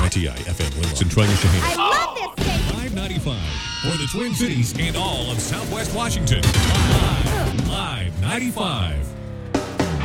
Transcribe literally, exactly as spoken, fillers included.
I T I F M Willow, Centralia, Shaheen. I love this station. five ninety-five for the Twin Cities and all of Southwest Washington. Live, Live ninety-five.